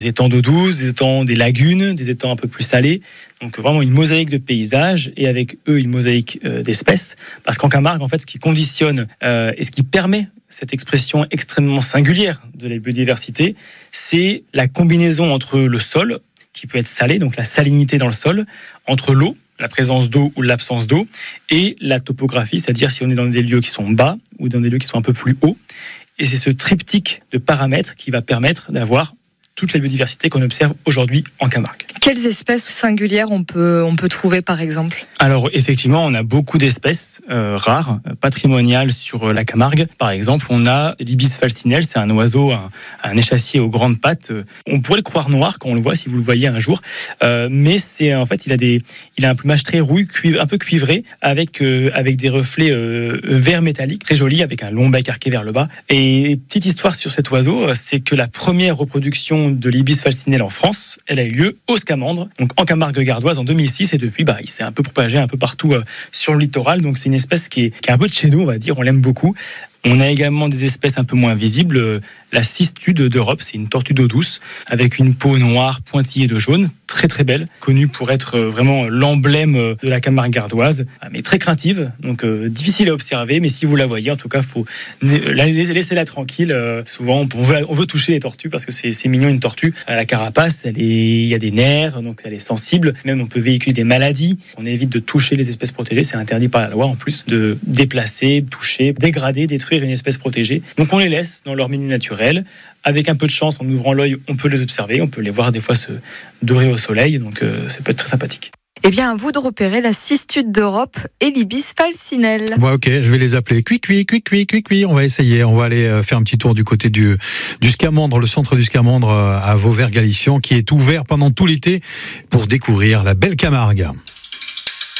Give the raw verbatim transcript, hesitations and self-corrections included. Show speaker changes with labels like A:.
A: des étangs d'eau douce, des étangs, des lagunes, des étangs un peu plus salés. Donc vraiment une mosaïque de paysages et avec eux une mosaïque euh, d'espèces. Parce qu'en Camargue, en fait, ce qui conditionne euh, et ce qui permet cette expression extrêmement singulière de la biodiversité, c'est la combinaison entre le sol, qui peut être salé, donc la salinité dans le sol, entre l'eau, la présence d'eau ou l'absence d'eau, et la topographie, c'est-à-dire si on est dans des lieux qui sont bas ou dans des lieux qui sont un peu plus hauts. Et c'est ce triptyque de paramètres qui va permettre d'avoir toute la biodiversité qu'on observe aujourd'hui en Camargue.
B: Quelles espèces singulières on peut, on peut trouver par exemple ?
A: Alors effectivement, on a beaucoup d'espèces euh, rares, patrimoniales sur la Camargue. Par exemple, on a l'ibis falcinelle, c'est un oiseau, un, un échassier aux grandes pattes. On pourrait le croire noir quand on le voit, si vous le voyez un jour, euh, mais c'est en fait il a des, il a un plumage très roux, cuivre, un peu cuivré, avec euh, avec des reflets euh, vert métallique, très joli, avec un long bec arqué vers le bas. Et petite histoire sur cet oiseau, c'est que la première reproduction de l'ibis falcinelle en France, elle a eu lieu au Scamandre, donc en Camargue gardoise en deux mille six, et depuis, bah, il s'est un peu propagé un peu partout euh, sur le littoral. Donc c'est une espèce qui est, qui est un peu de chez nous, on va dire, on l'aime beaucoup. On a également des espèces un peu moins visibles. La cistude d'Europe, c'est une tortue d'eau douce avec une peau noire pointillée de jaune, très très belle, connue pour être vraiment l'emblème de la Camargue gardoise, mais très craintive, donc euh, difficile à observer. Mais si vous la voyez, en tout cas, faut laissez-la tranquille. Euh, souvent, on veut, on veut toucher les tortues parce que c'est, c'est mignon une tortue. La carapace, elle est, il y a des nerfs, donc elle est sensible. Même on peut véhiculer des maladies. On évite de toucher les espèces protégées. C'est interdit par la loi en plus de déplacer, toucher, dégrader, détruire une espèce protégée. Donc on les laisse dans leur milieu naturel. Avec un peu de chance, en ouvrant l'œil, on peut les observer, on peut les voir des fois se dorer au soleil, donc euh, ça peut être très sympathique.
B: Eh bien, à vous de repérer la cistude d'Europe et l'ibis falcinelle.
C: Ouais, ok, je vais les appeler. Cui, cui, cui, cui, cui, cui. On va essayer. On va aller faire un petit tour du côté du, du Scamandre, le centre du Scamandre à Vauvert-Galician, qui est ouvert pendant tout l'été pour découvrir la belle Camargue.